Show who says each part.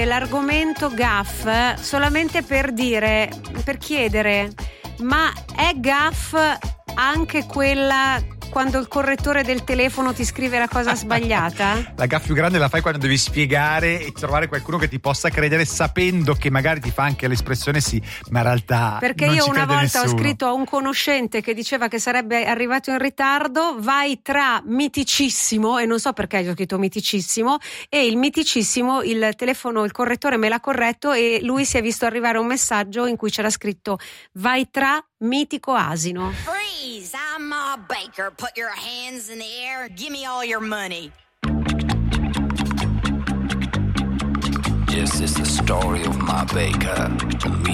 Speaker 1: L'argomento gaff solamente per chiedere, ma è gaff anche quella quando il correttore del telefono ti scrive la cosa sbagliata?
Speaker 2: La gaffa più grande la fai quando devi spiegare e trovare qualcuno che ti possa credere, sapendo che magari ti fa anche l'espressione sì, ma in realtà
Speaker 1: perché
Speaker 2: non
Speaker 1: io
Speaker 2: ci
Speaker 1: una
Speaker 2: crede
Speaker 1: volta
Speaker 2: nessuno.
Speaker 1: ho scritto a un conoscente che diceva che sarebbe arrivato in ritardo, vai tra miticissimo, e non so perché io ho scritto miticissimo, e il miticissimo, il telefono, il correttore me l'ha corretto e lui si è visto arrivare un messaggio in cui c'era scritto vai tra mitico asino.
Speaker 3: Freeze! I'm Ma Baker. Put your hands in the air. Give me all your money.
Speaker 4: Yes, it's the story of Ma Baker.